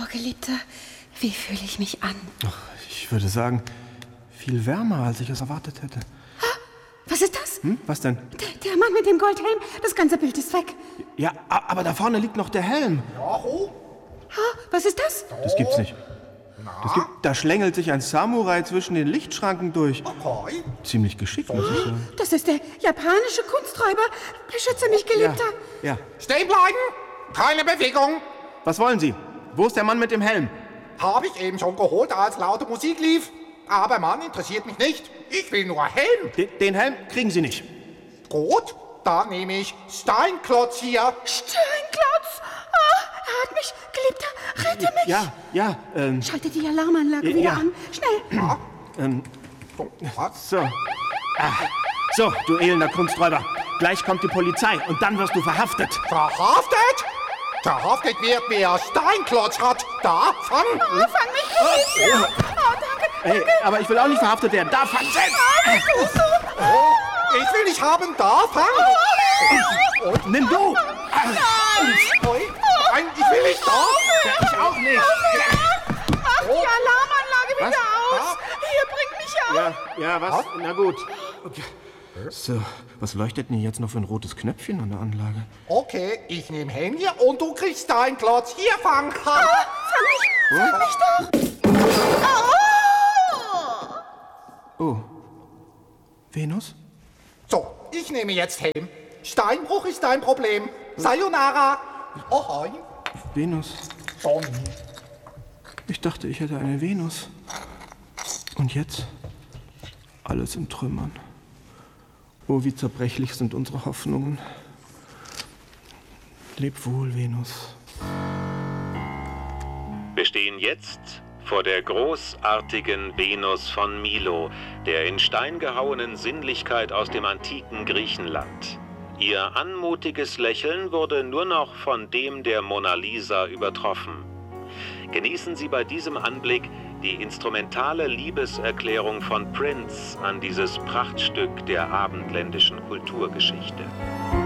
Geliebter, wie fühle ich mich an? Ach, ich würde sagen, viel wärmer, als ich es erwartet hätte. Was ist das? Was denn? Der Mann mit dem Goldhelm. Das ganze Bild ist weg. Ja, aber da vorne liegt noch der Helm. Was ist das? Das gibt's nicht. Da schlängelt sich ein Samurai zwischen den Lichtschranken durch. Okay. Ziemlich geschickt, muss ich sagen. Das ist der japanische Kunsträuber. Beschütze mich, Geliebter. Ja. Stehen bleiben! Keine Bewegung! Was wollen Sie? Wo ist der Mann mit dem Helm? Habe ich eben schon geholt, als laute Musik lief. Aber Mann interessiert mich nicht. Ich will nur Helm. Den Helm kriegen Sie nicht. Gut, dann nehme ich Steinklotz hier. Steinklotz! Er hat mich, Geliebter. Rette mich. Ja. Schalte die Alarmanlage wieder an. Schnell. So, du elender Kunsträuber. Gleich kommt die Polizei und dann wirst du verhaftet. Verhaftet? Verhaftet wird, wer Steinklotz hat. Da, fang! Fang mich, Geliebter. Danke. Hey, aber ich will auch nicht verhaftet werden. Da, fang selbst! Ich will nicht haben, da, fang! Nimm du! Nein, ich will nicht da! Ich auch nicht! Mach die Alarmanlage wieder Was? aus. Hier, bringt mich auf. Ja, was? Na gut. Okay. So, was leuchtet denn jetzt noch für ein rotes Knöpfchen an der Anlage? Okay, ich nehme Helm hier und du kriegst Steinklotz. Hier, fang! Fang mich doch. Oh. Venus? So, ich nehme jetzt Helm. Steinbruch ist dein Problem. Sayonara. Ohoi. Venus? Ich dachte, ich hätte eine Venus. Und jetzt? Alles in Trümmern. Oh, wie zerbrechlich sind unsere Hoffnungen. Leb wohl, Venus. Wir stehen jetzt vor der großartigen Venus von Milo, der in Stein gehauenen Sinnlichkeit aus dem antiken Griechenland. Ihr anmutiges Lächeln wurde nur noch von dem der Mona Lisa übertroffen. Genießen Sie bei diesem Anblick die instrumentale Liebeserklärung von Prince an dieses Prachtstück der abendländischen Kulturgeschichte.